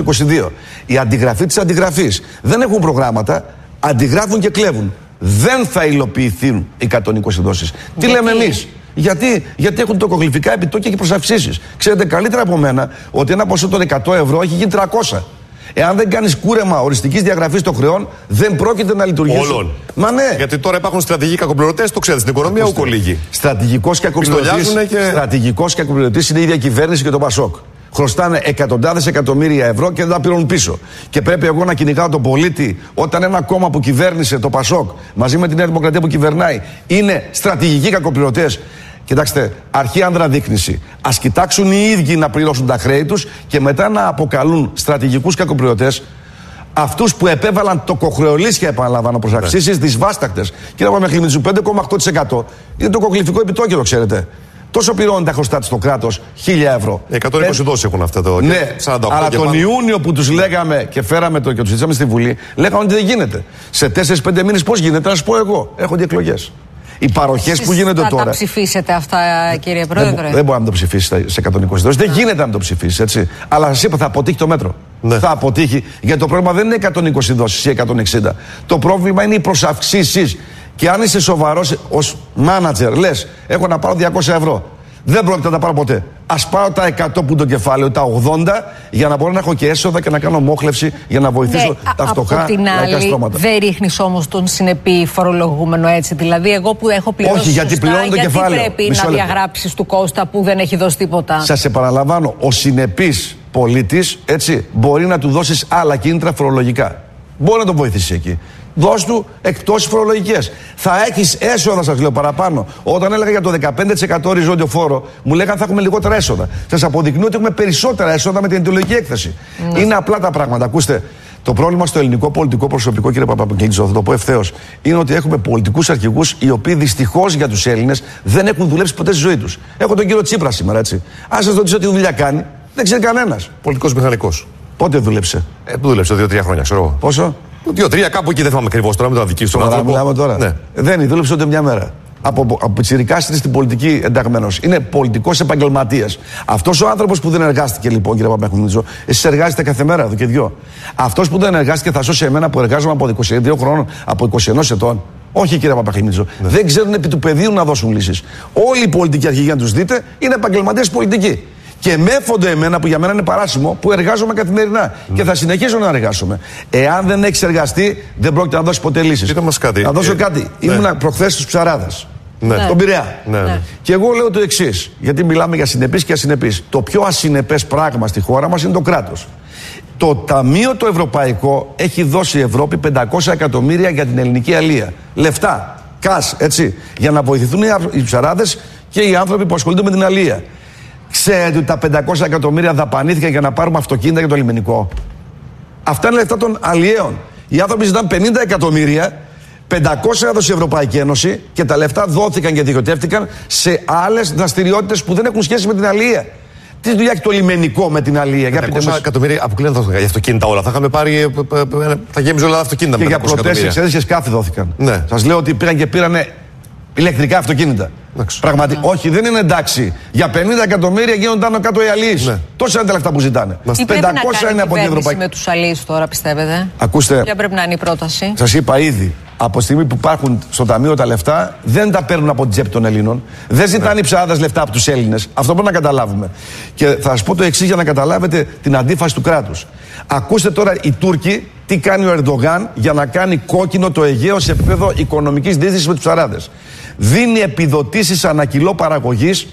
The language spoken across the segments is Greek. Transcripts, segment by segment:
22. Η αντιγραφή της αντιγραφής. Δεν έχουν προγράμματα, αντιγράφουν και κλέβουν. Δεν θα υλοποιηθούν οι 120 δόσεις. Τι λέμε εμείς? Γιατί έχουν τοκογλυφικά επιτόκια και προσαυξήσεις. Ξέρετε καλύτερα από μένα ότι ένα ποσό των 100 ευρώ έχει γίνει 300. Εάν δεν κάνεις κούρεμα οριστικής διαγραφής των χρεών, δεν πρόκειται να λειτουργήσει. Όλων. Μα ναι. Γιατί τώρα υπάρχουν στρατηγικοί κακοπληρωτές, το ξέρετε, στην οικονομία ούκο λίγοι. Στρατηγικός κακοπληρωτής είναι η ίδια κυβέρνηση και το Πασόκ. Χρωστάνε εκατοντάδες εκατομμύρια ευρώ και δεν τα πληρώνουν πίσω. Και πρέπει εγώ να κυνηγάω τον πολίτη όταν ένα κόμμα που κυβέρνησε, το Πασόκ, μαζί με τη Νέα Δημοκρατία που κυβερνάει, είναι στρατηγικοί κακοπληρωτές. Κοιτάξτε, αρχή ανδραδείκνυση. Ας κοιτάξουν οι ίδιοι να πληρώσουν τα χρέη τους και μετά να αποκαλούν στρατηγικούς κακοπληρωτές αυτούς που επέβαλαν τοκοχρεωλήσια, επαναλαμβάνω, προσαυξήσεις δυσβάστακτες. Κύριε Παπαμεκλημίτσου, 5,8% είναι το κοκληφικό επιτόκιο, το ξέρετε. Τόσο πληρώνουν τα χρωστά στο κράτος, 1.000 ευρώ. 120 δόσεις έχουν αυτά το. Ναι, 48, αλλά τον Ιούνιο που τους λέγαμε και φέραμε το και τους ζητήσαμε στη Βουλή, λέγαμε ότι δεν γίνεται. Σε 4-5 μήνες πώς γίνεται, να σου πω εγώ. Έρχονται εκλογές. Οι παροχές που γίνονται τώρα. Θα τα ψηφίσετε αυτά, κύριε Πρόεδρε? Δεν μπορεί να το ψηφίσει σε 120 δόσεις. Δεν γίνεται να το ψηφίσει, έτσι. Αλλά σας είπα, θα αποτύχει το μέτρο. Ναι. Θα αποτύχει. Γιατί το πρόβλημα δεν είναι 120 δόσεις ή 160. Το πρόβλημα είναι οι προσαυξήσεις. Και αν είσαι σοβαρός ως μάνατζερ, λες, έχω να πάρω 200 ευρώ. Δεν πρόκειται να τα πάρω ποτέ. Ας πάρω τα 100 που είναι το κεφάλαιο, τα 80, για να μπορώ να έχω και έσοδα και να κάνω μόχλευση για να βοηθήσω τα φτωχά λαϊκά στρώματα. Δεν ρίχνεις όμως τον συνεπή φορολογούμενο έτσι? Δηλαδή, εγώ που έχω πληρώσει. Όχι, γιατί πληρώνω το κεφάλαιο. Γιατί πρέπει να διαγράψεις του Κώστα που δεν έχει δώσει τίποτα? Σας επαναλαμβάνω, ο συνεπής πολίτης, έτσι, μπορεί να του δώσεις άλλα κίνητρα φορολογικά. Μπορεί να τον βοηθήσει εκεί. Δώσ' του εκπτώσεις φορολογικές. Θα έχεις έσοδα, σας λέω, παραπάνω. Όταν έλεγα για το 15% οριζόντιο φόρο, μου λέγανε θα έχουμε λιγότερα έσοδα. Σας αποδεικνύω ότι έχουμε περισσότερα έσοδα με την αιτιολογική έκθεση. Είναι απλά τα πράγματα. Ακούστε, το πρόβλημα στο ελληνικό πολιτικό προσωπικό, κύριε Παπαμεκλήτσο, θα το πω ευθέως, είναι ότι έχουμε πολιτικούς αρχηγούς οι οποίοι δυστυχώς για τους Έλληνες δεν έχουν δουλέψει ποτέ στη ζωή τους. Έχω τον κύριο Τσίπρα σήμερα, έτσι. Αν σας ρωτήσω τι δουλειά κάνει, δεν ξέρει κανένας. Πολιτικός μηχανικός. Πότε δούλεψε? Δούλεψε 2-3 χρόνια, ξέρω εγώ. Πόσο? 2-3, κάπου εκεί, δεν θυμάμαι ακριβώς τώρα, με το αδικήσω τον άνθρωπο. Μιλάμε τώρα. Ναι. Δεν δούλεψε ούτε μια μέρα. Από πιτσιρικάς είναι στην πολιτική ενταγμένος. Είναι πολιτικός επαγγελματίας. Αυτός ο άνθρωπος που δεν εργάστηκε, λοιπόν, κύριε Παπαμεκλήτσο, εσείς εργάζεστε κάθε μέρα εδώ και δυο. Αυτός που δεν εργάστηκε θα σώσει εμένα που εργάζομαι από 22 χρόνων, από 21 ετών. Όχι, κύριε Παπαμεκλήτσο. Ναι. Δεν ξέρουν επί του πεδίου να δώσουν λύσεις. Όλοι οι πολιτικοί αρχηγοί, αν τους δείτε, είναι επαγγελματίες πολιτικοί. Και με έφονται εμένα, που για μένα είναι παράσημο, που εργάζομαι καθημερινά. Και θα συνεχίσω να εργάζομαι. Εάν δεν έχεις εργαστεί, δεν πρόκειται να δώσεις ποτέ λύσεις. Πείτε μας κάτι. Να δώσω κάτι. Ναι. Ήμουνα προχθές στους Ψαράδες. Ναι. Τον Πειραιά. Ναι. Και εγώ λέω το εξής, γιατί μιλάμε για συνεπείς και ασυνεπείς. Το πιο ασυνεπές πράγμα στη χώρα μας είναι το κράτος. Το Ταμείο το Ευρωπαϊκό έχει δώσει η Ευρώπη 500 εκατομμύρια για την ελληνική αλεία. Λεφτά. Κας, έτσι. Για να βοηθηθούν οι ψαράδες και οι άνθρωποι που ασχολούνται με την αλεία. Ξέρετε ότι τα 500 εκατομμύρια δαπανήθηκαν για να πάρουμε αυτοκίνητα για το λιμενικό? Αυτά είναι λεφτά των αλλιέων. Οι άνθρωποι ζητάνε 50 εκατομμύρια, 500 έδωσε η Ευρωπαϊκή Ένωση και τα λεφτά δόθηκαν και διοχετεύτηκαν σε άλλες δραστηριότητες που δεν έχουν σχέση με την αλία. Τι δουλειά έχει το λιμενικό με την αλία? 500 εκατομμύρια αποκλίνουν για αυτοκίνητα όλα. Θα είχαμε πάρει. Θα γέμιζε όλα τα αυτοκίνητα με και για πλωτές εξέδες και σκάφη δόθηκαν. Ναι. Σας λέω ότι πήγαν και πήρανε ηλεκτρικά αυτοκίνητα. Όχι, δεν είναι εντάξει. Για 50 εκατομμύρια γίνονται άνω κάτω οι αλλοίς. Ναι. Τόσα είναι τα λεφτά που ζητάνε. 500 είναι από την Ευρωπαϊκή. Με τους αλλοίς τώρα, πιστεύετε? Ακούστε. Ποια πρέπει να είναι η πρόταση? Σας είπα ήδη. Από τη στιγμή που υπάρχουν στο Ταμείο τα λεφτά, δεν τα παίρνουν από την τσέπη των Ελλήνων. Δεν ζητάνε οι ψαράδες λεφτά από τους Έλληνες. Αυτό πρέπει να καταλάβουμε. Και θα σας πω το εξής για να καταλάβετε την αντίφαση του κράτους. Ακούστε τώρα οι Τούρκοι τι κάνει ο Ερντογάν για να κάνει κόκκινο το Αιγαίο σε επίπεδο οικονομικής διείσδυσης με τους ψαράδες. Δίνει επιδοτήσεις ανά κιλό παραγωγής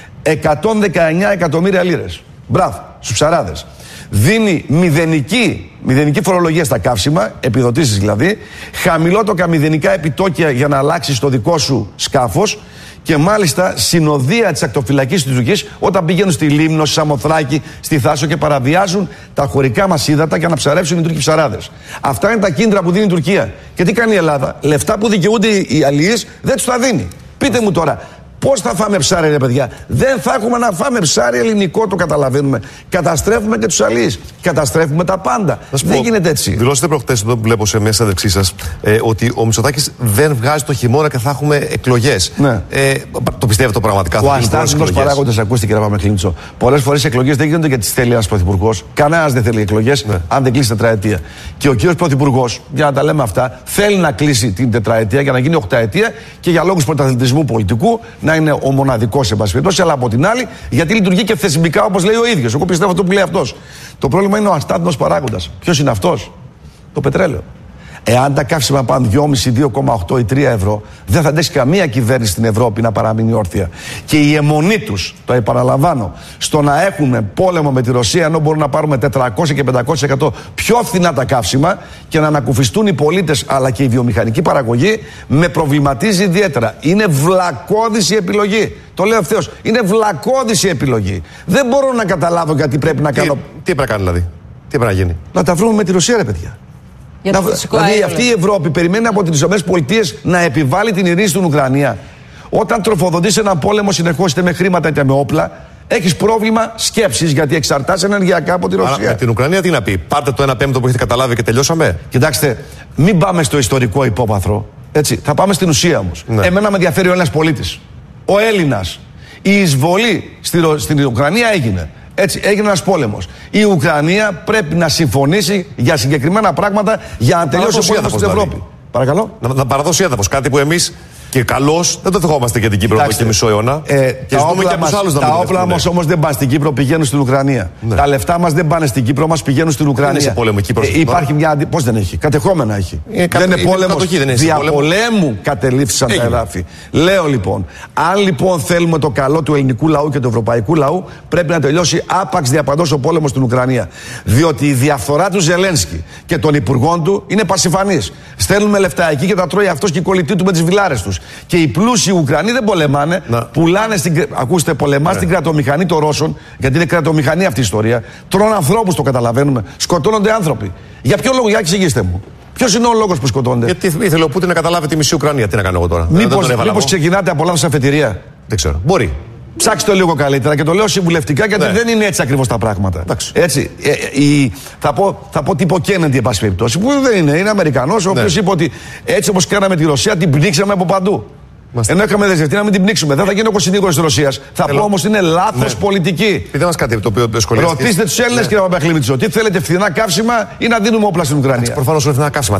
119 εκατομμύρια λίρες. Μπράβο, στους ψαράδες. Δίνει μηδενική φορολογία στα καύσιμα, επιδοτήσεις δηλαδή, χαμηλότοκα μηδενικά επιτόκια για να αλλάξεις το δικό σου σκάφος και μάλιστα συνοδεία της ακτοφυλακής της Τουρκίας όταν πηγαίνουν στη Λίμνο, στη Σαμοθράκη, στη Θάσο και παραβιάζουν τα χωρικά μας ύδατα για να ψαρέψουν οι Τούρκοι ψαράδες. Αυτά είναι τα κίνητρα που δίνει η Τουρκία. Και τι κάνει η Ελλάδα? Λεφτά που δικαιούνται οι αλλοίς δεν τους τα δίνει. Πείτε μου τώρα, Πώς θα φάμε ψάρι, ρε παιδιά? Δεν θα έχουμε να φάμε ψάρι ελληνικό, το καταλαβαίνουμε. Καταστρέφουμε και τους αλείς. Καταστρέφουμε τα πάντα. Δεν γίνεται έτσι. Δηλώσετε προχτές, εδώ που βλέπω σε μια συνέντευξή σας, ότι ο Μητσοτάκης δεν βγάζει το χειμώνα και θα έχουμε εκλογές. Ναι. Το πιστεύετε πραγματικά? Ο αστάθμητος παράγοντας, ακούστε κύριε Παπαμεκλίντσο. Πολλές φορές οι εκλογές δεν γίνονται γιατί τις θέλει ένας πρωθυπουργός. Κανένας δεν θέλει εκλογές, αν δεν κλείσει τετραετία. Και ο κύριος πρωθυπουργός, για να τα λέμε αυτά, θέλει να κλείσει την τετραετία για να γίνει οχταετία και για λόγους πρωταθλητισμού πολιτικού να είναι ο μοναδικός, εν πάση περιπτώσει, αλλά από την άλλη γιατί λειτουργεί και θεσμικά όπως λέει ο ίδιος. Εγώ πιστεύω αυτό που λέει αυτός. Το πρόβλημα είναι ο αστάθμητος παράγοντας. Ποιος είναι αυτός? Το πετρέλαιο. Εάν τα καύσιμα πάνε 2,5, 2,8 ή 3 ευρώ, δεν θα αντέξει καμία κυβέρνηση στην Ευρώπη να παραμείνει όρθια. Και η αιμονή τους, το επαναλαμβάνω, στο να έχουν πόλεμο με τη Ρωσία, ενώ μπορούν να πάρουμε 400 και 500% πιο φθηνά τα καύσιμα και να ανακουφιστούν οι πολίτες αλλά και η βιομηχανική παραγωγή, με προβληματίζει ιδιαίτερα. Είναι βλακώδης η επιλογή. Το λέω ευθέως. Είναι βλακώδης η επιλογή. Δεν μπορώ να καταλάβω γιατί πρέπει να κάνω. Τι πρέπει να κάνει δηλαδή? Τι πρέπει να γίνει? Να τα βρούμε με τη Ρωσία, ρε παιδιά. Δηλαδή αυτή η Ευρώπη περιμένει από τις ΗΠΑ να επιβάλλει την ειρήνη στην Ουκρανία. Όταν τροφοδοτείς έναν πόλεμο συνεχώς, είτε με χρήματα είτε με όπλα, έχεις πρόβλημα σκέψης, γιατί εξαρτάσαι ενεργειακά από τη Ρωσία. Άρα με την Ουκρανία τι να πει? Πάρτε το 1/5 που έχετε καταλάβει και τελειώσαμε. Κοιτάξτε, μην πάμε στο ιστορικό υπόβαθρο. Έτσι, θα πάμε στην ουσία όμως. Ναι. Εμένα με ενδιαφέρει ο Έλληνας πολίτης. Ο Έλληνας. Η εισβολή στην Ουκρανία έγινε. Έτσι, έγινε ένας πόλεμος. Η Ουκρανία πρέπει να συμφωνήσει για συγκεκριμένα πράγματα για να τελειώσει ο πόλεμος στην Ευρώπη. Δηλαδή. Παρακαλώ. Να παραδώσει έδαφος. Κάτι που εμείς και καλώς δεν το δεχόμαστε για την Κύπρο εδώ και μισό αιώνα. Και ζητούμε και από τους άλλους να τα όπλα μας όμως δεν πάνε στην Κύπρο, πηγαίνουν στην Ουκρανία. Ναι. Τα λεφτά μας δεν πάνε στην Κύπρο, μας πηγαίνουν στην Ουκρανία. Δεν είναι σε πόλεμο η Κύπρος. Υπάρχει μια. Πώς δεν έχει? Κατεχόμενα έχει. Δεν είναι πόλεμος. Δια πολέμου κατελήφθησαν τα εδάφη. Λέω λοιπόν, αν λοιπόν θέλουμε το καλό του ελληνικού λαού και του ευρωπαϊκού λαού, πρέπει να τελειώσει άπαξ διαπαντός ο πόλεμος στην Ουκρανία. Διότι η διαφθορά του Ζελένσκι και των υπουργών του είναι πασιφανής. Στέλνουμε λεφτά εκεί και τα τρώει αυτός και η κολλητή του με τις βιλάρες τους. Και οι πλούσιοι Ουκρανοί δεν πολεμάνε, πουλάνε ακούστε, πολεμάνε στην κρατομηχανή των Ρώσων, γιατί είναι κρατομηχανή αυτή η ιστορία. Τρώνε ανθρώπους, το καταλαβαίνουμε. Σκοτώνονται άνθρωποι. Για ποιο λόγο, για εξηγήστε μου. Ποιος είναι ο λόγος που σκοτώνονται? Γιατί ήθελε ο Πούτιν να καταλάβει τη μισή Ουκρανία. Τι να κάνω εγώ τώρα? Μήπως ξεκινάτε από λάθος αφετηρία? Δεν ξέρω. Μπορεί. Ψάξτε το λίγο καλύτερα και το λέω συμβουλευτικά, γιατί δεν είναι έτσι ακριβώς τα πράγματα. Έτσι, θα πω τύπο Κέννεντι, εν πάση περιπτώσει, που δεν είναι Αμερικανός, ο οποίος είπε ότι έτσι όπως κάναμε τη Ρωσία, την πνίξαμε από παντού. Ενώ είχαμε δεσμευτεί να μην την πνίξουμε. Δεν θα γίνω εγώ συνήγορος της Ρωσίας. Θα πω όμως είναι λάθος πολιτική. Πείτε μας κάτι το οποίο σχολιάζεται. Ρωτήστε τους Έλληνες, κύριε Παπαμεκλίντσο, τι θέλετε, φθηνά καύσιμα ή να δίνουμε όπλα στην Ουκρανία? Προφανώς είναι φθηνά καύσιμα.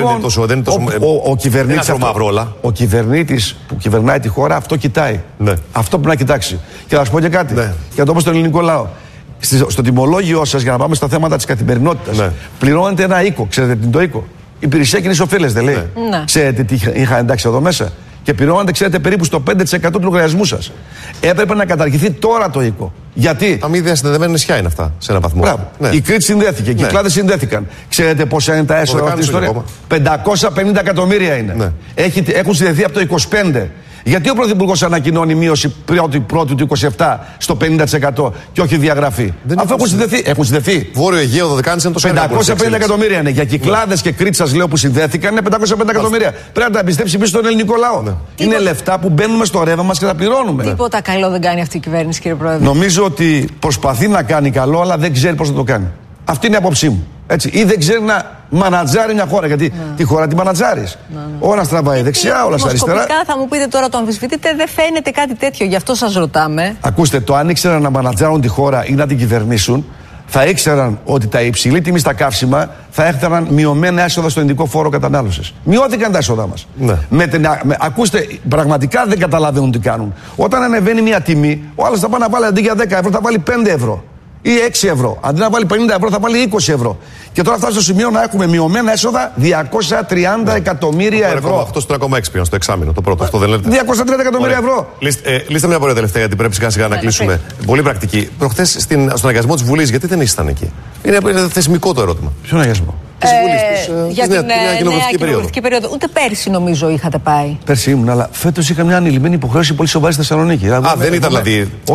Ο κυβερνήτης που κυβερνάει τη χώρα αυτό κοιτάει. Αυτό πρέπει να κοιτάξει. Και θα σας πω και κάτι. Για το πω στον ελληνικό λαό. Στο τιμολόγιο σας, για να πάμε στα θέματα της καθημερινότητας, πληρώνετε ένα οίκο. Ξέρετε τι είναι το οίκο? Υπηρεσία κοινής ωφέλειας, δεν λέει? Ξέρετε τι είχα εντάξει εδώ μέσα? Και πληρώνατε, ξέρετε, περίπου στο 5% του λογαριασμού σας. Έπρεπε να καταργηθεί τώρα το οίκο. Γιατί? Τα μη διασυνδεδεμένα νησιά είναι αυτά, σε έναν βαθμό. Η Κρήτη συνδέθηκε, οι Κυκλάδες συνδέθηκαν. Ξέρετε πόσα είναι τα έσοδα αυτή τη ιστορία? 550 εκατομμύρια είναι. Έχουν συνδεθεί από το 25. Γιατί ο Πρωθυπουργός ανακοινώνει μείωση πρώτη του 27 στο 50% και όχι διαγραφή? Αφού έχουν συνδεθεί. Βόρειο Αιγαίο, Δωδεκάνης είναι το 550 εκατομμύρια είναι. Για Κυκλάδες και Κρήτη, σας λέω, που συνδέθηκαν, είναι 550 εκατομμύρια. Πρέπει να τα πιστέψει πίσω στον ελληνικό λαό. Είναι λεφτά που μπαίνουμε στο ρεύμα μας και τα πληρώνουμε. Τίποτα καλό δεν κάνει αυτή η κυβέρνηση, κύριε Πρόεδρε. Νομίζω ότι προσπαθεί να κάνει καλό, αλλά δεν ξέρει πώς θα το κάνει. Αυτή είναι η άποψή μου. Έτσι. Ή δεν ξέρει να μανατζάρει μια χώρα. Γιατί τη χώρα τη μανατζάρεις. Όλα στραβάει δεξιά, όλα αριστερά. Θα μου πείτε τώρα, το αμφισβητείτε, δεν φαίνεται κάτι τέτοιο. Γι' αυτό σας ρωτάμε. Ακούστε, το αν ήξεραν να μανατζάρουν τη χώρα ή να την κυβερνήσουν, θα ήξεραν ότι τα υψηλή τιμή στα καύσιμα θα έφταναν μειωμένα έσοδα στο ειδικό φόρο κατανάλωσης. Μειώθηκαν τα έσοδά μας. Ακούστε, πραγματικά δεν καταλαβαίνουν τι κάνουν. Όταν ανεβαίνει μια τιμή, ο άλλος θα πάει να βάλει αντί για 10 ευρώ, θα βάλει 5 ευρώ. Ή 6 ευρώ. Αντί να βάλει 50 ευρώ, θα βάλει 20 ευρώ. Και τώρα φτάσει στο σημείο να έχουμε μειωμένα έσοδα 230 εκατομμύρια ευρώ. Αυτό στο 3,6 πήγαν στο εξάμηνο. Το πρώτο. Αυτό δεν λέτε? 230 εκατομμύρια ευρώ. Λύστε μια πορεία τελευταία, γιατί πρέπει σιγά σιγά να κλείσουμε. Πολύ πρακτική. Προχθές στον αγιασμό της Βουλής, γιατί δεν ήσασταν εκεί? Είναι θεσμικό το ερώτημα. Ποιον αγιασμό? Για την νέα κοινοβουλευτική περίοδο. Ούτε πέρσι νομίζω είχατε πάει. Πέρσι ήμουν, αλλά φέτος είχα μια ανηλυμένη υποχρέωση πολύ σοβαρή στη Θεσσαλονίκη. Δεν ήταν δηλαδή. Όχι.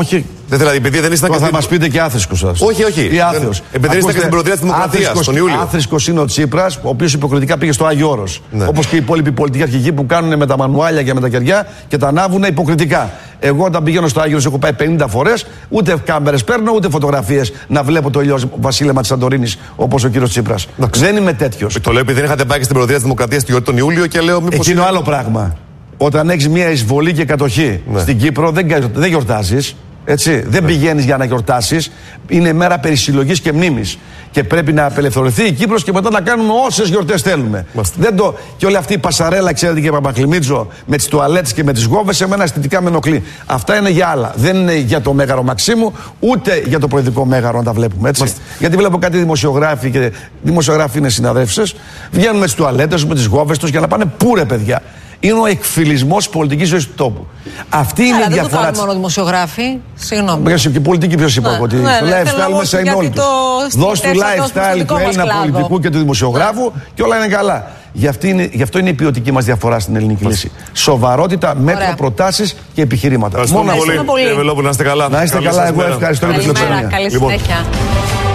Δεν δηλαδή, επειδή δεν ήσταν. Θα μας πείτε και άθρησκος σας. Όχι. Ή άθεος. Επειδή δεν ήσταν και στην Προεδρία της Δημοκρατίας τον Ιούλιο. Άθρησκος είναι ο Τσίπρας, ο οποίος υποκριτικά πήγε στο Άγιο Όρος. Ναι. Όπως και οι υπόλοιποι πολιτικοί αρχηγοί που κάνουν με τα μανουάλια και με τα κεριά και τα ανάβουν υποκριτικά. Εγώ όταν πηγαίνω στο Άγιο Όρος έχω πάει 50 φορές, ούτε κάμερες παίρνω, ούτε φωτογραφίες να βλέπω το βασίλεμα της Σαντορίνης όπως ο κύριος Τσίπρας. Δεν είμαι τέτοιος. Το λέω επειδή δεν είχατε πάει και στην Προεδρία της Δημοκρατίας τον Ιούλιο και λέω μήπως. Εκείνο άλλο πράγμα. Όταν έχεις μια εισβολή και κατοχή στην Κύπρο, δεν γιορτάζεις. Έτσι. Δεν πηγαίνεις για να γιορτάσεις. Είναι μέρα περισυλλογής και μνήμης. Και πρέπει να απελευθερωθεί η Κύπρος και μετά να κάνουμε όσες γιορτές θέλουμε. Και όλη αυτή η πασαρέλα, ξέρετε, και Παπαχλημίτζο με τις τουαλέτες και με τις γόβες, εμένα αισθητικά με ενοχλεί. Αυτά είναι για άλλα. Δεν είναι για το Μέγαρο Μαξίμου, ούτε για το προεδρικό Μέγαρο, να τα βλέπουμε. Έτσι. Γιατί βλέπω κάτι δημοσιογράφοι, και δημοσιογράφοι είναι συναδέλφους, βγαίνουν με τις τουαλέτες, με τις γόβες τους για να πάνε πού ρε παιδιά. Είναι ο εκφυλισμός πολιτικής ζωής του τόπου. Αυτή είναι η διαφορά. Δεν το μόνο δημοσιογράφοι. Συγγνώμη. Και πολιτική ποιος είπα ότι το lifestyle μέσα είναι όλοι τους. Δώσ' του lifestyle του Έλληνα πολιτικού και του δημοσιογράφου και όλα είναι καλά. Γι' αυτό είναι η ποιοτική μας διαφορά στην ελληνική λύση. Σοβαρότητα, μέτρο, προτάσεις και επιχειρήματα. Μόνο πολύ. Να είστε καλά. Να είστε καλά. Εγώ ευχαριστώ για την φιλοξενία. Καλή συνέχεια.